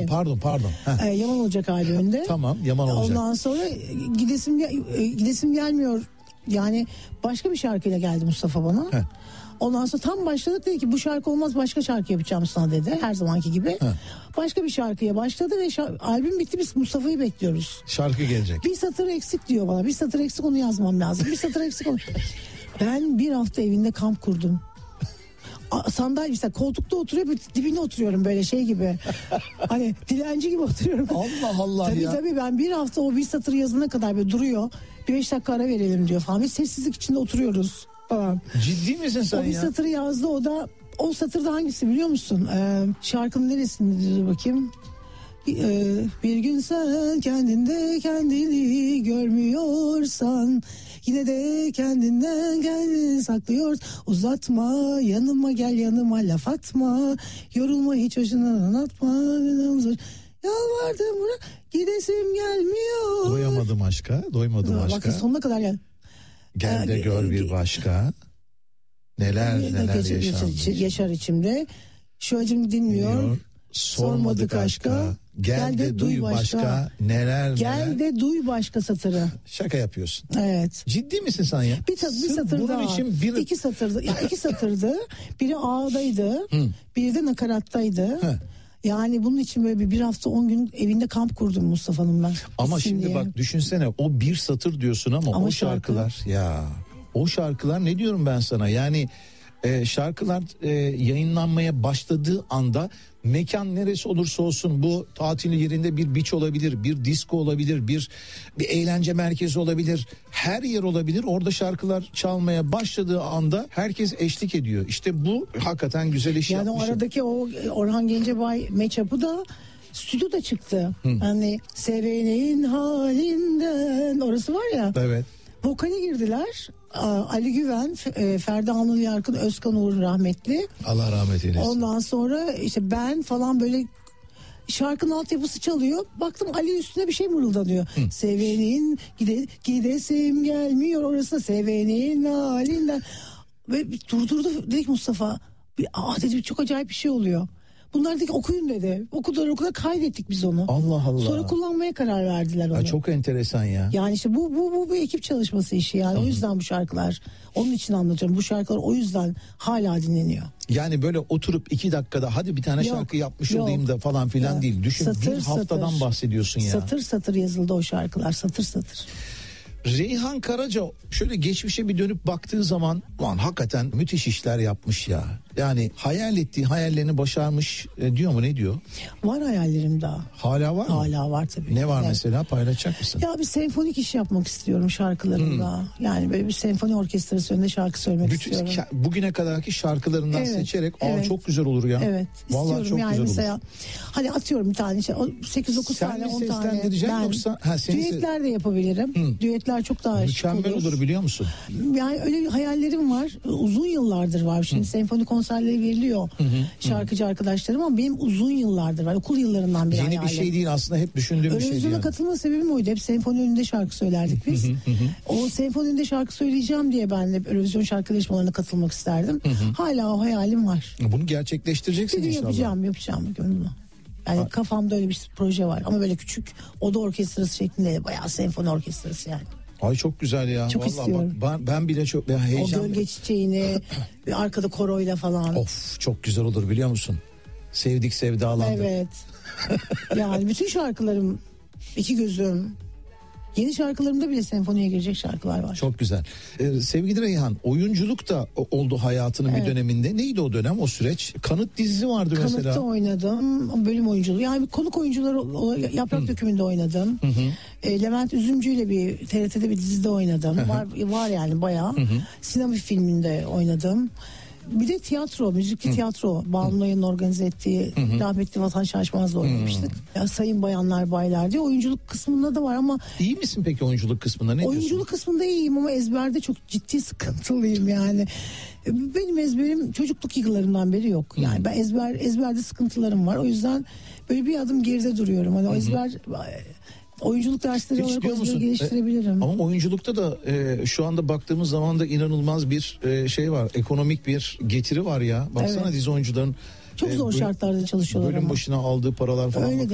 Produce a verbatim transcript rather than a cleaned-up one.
Ha, pardon pardon. Ee, Yaman olacak albümünde. Tamam, Yaman olacak. Ondan sonra gidesim gidesim gelmiyor. Yani başka bir şarkıyla geldi Mustafa bana. Heh. Ondan sonra tam başladık, dedi ki bu şarkı olmaz, başka şarkı yapacağım sana dedi, her zamanki gibi. Heh. Başka bir şarkıya başladı ve şarkı, albüm bitti, biz Mustafa'yı bekliyoruz. Şarkı gelecek. Bir satır eksik diyor bana, bir satır eksik, onu yazmam lazım. Bir satır eksik onu. Ben bir hafta evinde kamp kurdum. Sandalye mesela, koltukta oturuyor, dibine oturuyorum böyle şey gibi. Hani dilenci gibi oturuyorum. Allah Allah tabii, ya. Tabii tabii ben bir hafta o bir satır yazana kadar böyle duruyor. Bir beş dakika ara verelim diyor falan. Biz sessizlik içinde oturuyoruz falan. Ciddi misin sen ya? O bir ya? satırı yazdı, o da o satırda hangisi biliyor musun? Ee, şarkının neresinde dur bakayım. Ee, bir gün sen kendinde kendini görmüyorsan, yine de kendinden kendini saklıyor. Uzatma, yanıma gel, yanıma laf atma, yorulma hiç hoşuna anlatma. Yalvardım buna, gidesim gelmiyor. Doyamadım aşka, doymadım aşka. Bakın sonuna kadar gel. Gel de gör bir başka. Neler neler, neler yaşar, yaşanmış. Yaşar içimde. Şu acım dinmiyor. Dinmiyor. Sormadık aşka. Gel, Gel de, de duy başka, başka neler Gel neler. de duy başka satırı. Şaka yapıyorsun. Evet. Ciddi misin sen ya? Bir, ta- bir satır bunun daha. Için bir... İki satırdı. Ya iki satırdı. Biri A'daydı. Biri de nakarattaydı. Hı. Yani bunun için böyle bir, bir hafta on gün evinde kamp kurdum Mustafa'nın ben. Ama şimdi diye. Bak düşünsene, o bir satır diyorsun ama, ama o şarkılar şarkı... ya o şarkılar, ne diyorum ben sana, yani e, şarkılar e, yayınlanmaya başladığı anda mekan neresi olursa olsun, bu tatil yerinde bir beach olabilir, bir disco olabilir, bir bir eğlence merkezi olabilir, her yer olabilir. Orada şarkılar çalmaya başladığı anda herkes eşlik ediyor. İşte bu hakikaten güzel iş yani yapmışım. Yani o aradaki o Orhan Gencebay matchup'ı da stüdyoda çıktı. Hı. Hani sevenin halinden, orası var ya. Evet. Vokale girdiler. Ali Güven, Ferdi Anıl Yarkın, Özkan Uğur rahmetli. Allah rahmet eylesin. Ondan sonra işte ben falan, böyle şarkının altyapısı çalıyor. Baktım Ali üstüne bir şey mırıldanıyor. Hı. Sevenin gide, gidesim gelmiyor, orası sevenin halinden. Ve durdurdu, dedik Mustafa. Aa dedi, çok acayip bir şey oluyor. Bunlar dedik okuyun dedi. Okudular okudular, kaydettik biz onu. Allah Allah. Sonra kullanmaya karar verdiler onu. Ya çok enteresan ya. Yani işte bu bu bu bir ekip çalışması işi yani. Hı-hı. O yüzden bu şarkılar, onun için anlatıyorum. Bu şarkılar o yüzden hala dinleniyor. Yani böyle oturup iki dakikada hadi bir tane yok, şarkı yapmış yok. olayım da falan filan ya. Değil. Düşün, satır, bir haftadan satır. bahsediyorsun ya. Satır satır yazıldı o şarkılar, satır satır. Reyhan Karaca şöyle geçmişe bir dönüp baktığı zaman, lan hakikaten müthiş işler yapmış ya. Yani hayal ettiği hayallerini başarmış e, diyor mu, ne diyor? Var hayallerim daha. Hala var mı? Hala var tabii. Ne var yani, mesela, paylaşacak mısın? Ya bir senfonik iş yapmak istiyorum şarkılarımda. Hmm. Yani böyle bir senfoni orkestrası önünde şarkı söylemek Bütün, istiyorum. Bugüne kadarki şarkılarından evet, seçerek evet, aa çok güzel olur ya. Evet. Vallahi çok yani güzel mesela, olur. Hani atıyorum bir tane şey, sekiz dokuz tane on tane. Ben yoksa ha, düetler de yapabilirim. Hmm. Düetler çok daha mükemmel olur. olur biliyor musun? Yani öyle hayallerim var. Uzun yıllardır var. Şimdi hmm. senfoni konserleri veriliyor. Hı hı, şarkıcı hı. arkadaşlarım, ama benim uzun yıllardır var. Okul yıllarından beri Yeni hayalim. bir şey değil aslında, hep düşündüğüm bir şey. Eurovision'a yani. katılma sebebim oydu. Hep senfoni önünde şarkı söylerdik biz. Hı hı, hı. O senfoni önünde şarkı söyleyeceğim diye ben de Eurovision şarkı yarışmalarına katılmak isterdim. Hı hı. Hala o hayalim var. Bunu gerçekleştireceksin bir inşallah. Yapacağım, yapacağım. Gönlümle. Yani ha. kafamda öyle bir proje var. Ama böyle küçük oda orkestrası şeklinde, bayağı senfoni orkestrası yani. Ay çok güzel ya. Çok vallahi istiyorum. Bak, ben, ben bile çok heyecanlıyım. O gölge çiçeğini arkada koroyla falan. Of çok güzel olur biliyor musun? Sevdik sevdalandık. Evet. Yani bütün şarkılarım, iki gözüm. Yeni şarkılarımda bile senfoniye girecek şarkılar var. Çok güzel. Ee, sevgili Reyhan, oyunculuk da oldu hayatının evet. bir döneminde. Neydi o dönem, o süreç? Kanıt dizisi vardı Kanıt'ta mesela. Kanıt'ta oynadım. Bölüm oyunculuğu. Yani konuk oyuncular, Yaprak hmm. Dökümü'nde oynadım. Hı hı. E, Levent Üzümcü ile bir T R T'de bir dizide oynadım. Hı hı. Var, var yani bayağı. Hı hı. Sinema filminde oynadım. Bir de tiyatro, müzikli Hı. tiyatro. Bağımlı'nın organize ettiği Hı. rahmetli Vatan Şaşmaz'la oynamıştık. Ya, sayın bayanlar baylar diye oyunculuk kısmında da var ama... İyi misin peki oyunculuk kısmında, ne oyunculuk diyorsun? kısmında iyiyim ama ezberde çok ciddi sıkıntılıyım yani. Benim ezberim çocukluk yıllarımdan beri yok. Yani Hı. ben ezber ezberde sıkıntılarım var. O yüzden böyle bir adım geride duruyorum. Hani o ezber... Oyunculuk dersleri Hiç olarak özgür geliştirebilirim. E, ama oyunculukta da e, şu anda baktığımız zaman da inanılmaz bir e, şey var. Ekonomik bir getiri var ya. Baksana evet. dizi oyuncuların çok zor e, şartlarda çalışıyorlar bölüm ama. başına aldığı paralar falan. Öyle